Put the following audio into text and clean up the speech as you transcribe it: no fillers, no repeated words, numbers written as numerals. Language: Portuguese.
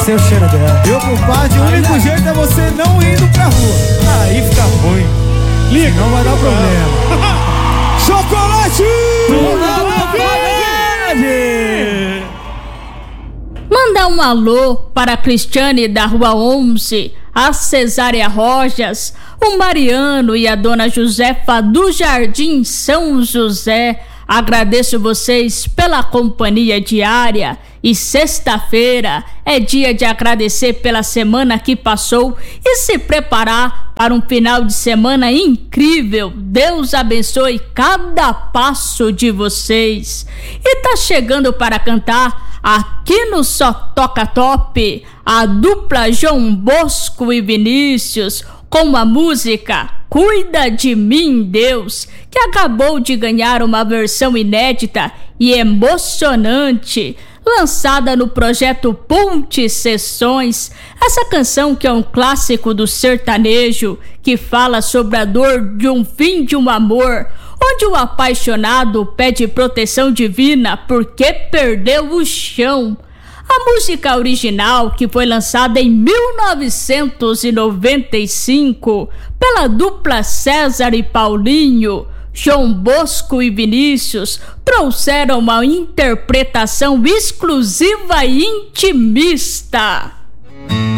sei o cheiro dela. Meu compadre, o único jeito é você não indo pra rua. Aí fica ruim. Liga, não vai dar problema. Chocolate! Manda um alô para a Cristiane da Rua 11, a Cesária Rojas, o Mariano e a Dona Josefa do Jardim São José. Agradeço vocês pela companhia diária e sexta-feira é dia de agradecer pela semana que passou e se preparar para um final de semana incrível. Deus abençoe cada passo de vocês. E tá chegando para cantar aqui no Só Toca Top a dupla João Bosco e Vinícius com a música Cuida de Mim, Deus, que acabou de ganhar uma versão inédita e emocionante, lançada no projeto Ponte Sessões. Essa canção, que é um clássico do sertanejo, que fala sobre a dor de um fim de um amor, onde o apaixonado pede proteção divina porque perdeu o chão. A música original, que foi lançada em 1995 pela dupla César e Paulinho, João Bosco e Vinícius trouxeram uma interpretação exclusiva e intimista.